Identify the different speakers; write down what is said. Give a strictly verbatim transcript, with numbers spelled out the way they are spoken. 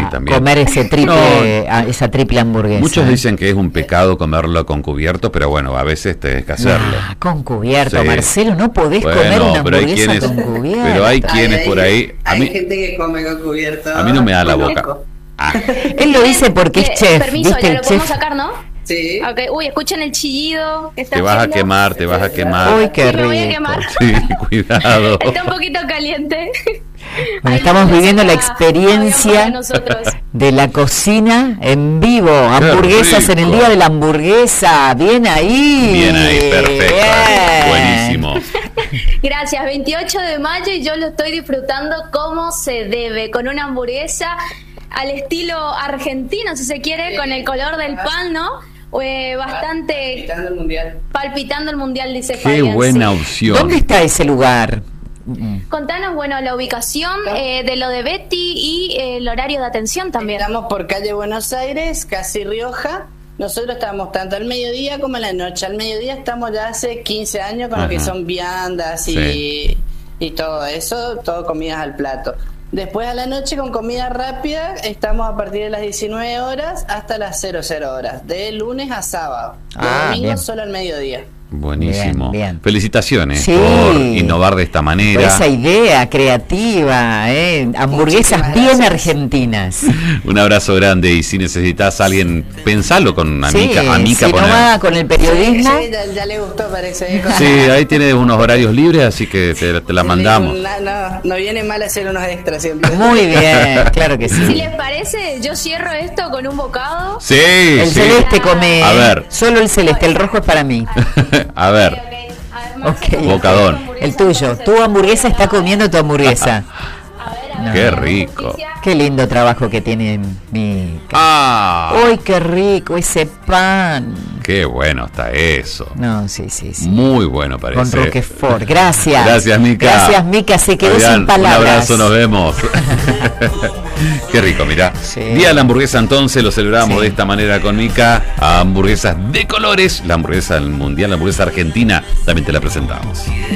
Speaker 1: también.
Speaker 2: comer ese triple, no, esa triple hamburguesa.
Speaker 1: Muchos dicen que es un pecado comerlo con cubierto, pero bueno, a veces tenés que hacerlo.
Speaker 2: Ah, con cubierto,
Speaker 1: sí.
Speaker 2: Marcelo, no podés
Speaker 1: bueno,
Speaker 2: comer una
Speaker 1: pero
Speaker 2: hamburguesa
Speaker 1: quienes,
Speaker 2: con cubierto.
Speaker 1: Pero hay quienes
Speaker 3: hay,
Speaker 1: por ahí... A
Speaker 3: hay
Speaker 1: mí,
Speaker 3: gente que come con cubierto.
Speaker 1: A mí no me da la boca. Ah.
Speaker 2: Él lo dice porque es chef.
Speaker 4: Permiso,
Speaker 2: ¿viste?
Speaker 4: ya
Speaker 2: El
Speaker 4: lo podemos
Speaker 2: chef.
Speaker 4: sacar, ¿no?
Speaker 3: Sí.
Speaker 4: Okay. Uy, escuchen el chillido.
Speaker 1: Te vas a quemar, te vas a quemar.
Speaker 2: Uy, qué
Speaker 4: Sí, me voy a
Speaker 2: rico.
Speaker 4: quemar.
Speaker 1: Sí, cuidado.
Speaker 4: Está un poquito caliente.
Speaker 2: Bueno,
Speaker 4: Ahí
Speaker 2: estamos
Speaker 4: lo
Speaker 2: viviendo la
Speaker 4: saca
Speaker 2: experiencia
Speaker 4: para nosotros.
Speaker 2: de la cocina en vivo. Hamburguesas en el
Speaker 1: rico.
Speaker 2: día de la hamburguesa. Bien ahí.
Speaker 1: Bien ahí, perfecto.
Speaker 2: Bien.
Speaker 1: Buenísimo.
Speaker 4: Gracias, veintiocho de mayo y yo lo estoy disfrutando como se debe, con una hamburguesa al estilo argentino, si se quiere, con el color del pan, ¿no? Eh, bastante
Speaker 3: Palpitando el mundial.
Speaker 4: palpitando el mundial, dice
Speaker 1: Qué
Speaker 4: Fabián.
Speaker 1: buena
Speaker 4: sí.
Speaker 1: opción.
Speaker 2: ¿Dónde está ese lugar?
Speaker 4: Contanos, bueno, la ubicación eh, de lo de Betty y eh, el horario de atención también.
Speaker 3: Estamos por calle Buenos Aires, casi Rioja. Nosotros estamos tanto al mediodía como a la noche. Al mediodía estamos ya hace quince años con
Speaker 1: Ajá.
Speaker 3: lo que son viandas y,
Speaker 1: Sí.
Speaker 3: y todo eso, todo comidas al plato. Después a la noche con comida rápida estamos a partir de las diecinueve horas hasta las cero cero horas, de lunes a sábado. Los
Speaker 2: Ah,
Speaker 3: domingos
Speaker 2: bien.
Speaker 3: solo al mediodía.
Speaker 1: Buenísimo.
Speaker 2: Bien, bien.
Speaker 1: Felicitaciones
Speaker 2: Sí.
Speaker 1: por innovar de esta manera.
Speaker 2: Esa idea creativa, ¿eh? Hamburguesas
Speaker 3: Muchísimas
Speaker 2: bien
Speaker 3: gracias.
Speaker 2: argentinas.
Speaker 1: Un abrazo grande y si necesitas a alguien, pensalo con Amica.
Speaker 2: Sí,
Speaker 1: Amica
Speaker 2: si no
Speaker 1: poner-
Speaker 2: va con el periodismo.
Speaker 3: Sí, ya, ya le gustó, parece. ¿eh?
Speaker 1: Sí, ahí tiene unos horarios libres, así que te, te la mandamos.
Speaker 3: No, no, no viene mal hacer unos extras siempre.
Speaker 2: Muy bien, claro que
Speaker 4: Si
Speaker 2: sí.
Speaker 4: les parece, yo cierro esto con un bocado.
Speaker 1: Sí,
Speaker 2: El
Speaker 1: sí.
Speaker 2: celeste come.
Speaker 1: A ver.
Speaker 2: Solo el celeste, el rojo es para mí.
Speaker 1: A ver,
Speaker 4: Ok, ok. A ver, Marcelo,
Speaker 2: Ok.
Speaker 1: Bocadón.
Speaker 2: El tuyo. Tu hamburguesa está comiendo tu hamburguesa.
Speaker 4: A ver, a ver,
Speaker 1: Qué
Speaker 4: a ver,
Speaker 1: rico.
Speaker 4: justicia.
Speaker 2: Qué lindo trabajo que tiene mi.
Speaker 1: ah,
Speaker 2: ¡Uy, qué rico ese pan!
Speaker 1: qué bueno está eso.
Speaker 2: No, sí, sí, sí.
Speaker 1: Muy bueno parece.
Speaker 2: Con Roquefort. Gracias.
Speaker 1: Gracias, Mica.
Speaker 2: Gracias, Mica. Se quedó
Speaker 1: Fabián,
Speaker 2: sin palabras.
Speaker 1: Un abrazo, nos vemos. Qué rico, mirá.
Speaker 2: Sí.
Speaker 1: Día de la hamburguesa entonces, lo celebramos
Speaker 2: Sí.
Speaker 1: de esta manera con Mica. Hamburguesas de colores. La hamburguesa del mundial, la hamburguesa argentina, también te la presentamos.